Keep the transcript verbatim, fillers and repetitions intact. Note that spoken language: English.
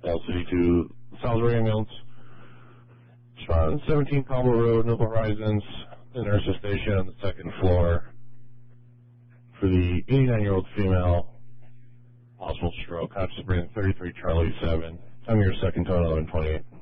South City to Salisbury Ambulance. On seventeen Palmer Road, Noble Horizons, the nurse's station on the second floor for the eighty-nine-year-old female, possible stroke, Hot Springs thirty-three Charlie seven. Time your second tone, eleven twenty-eight.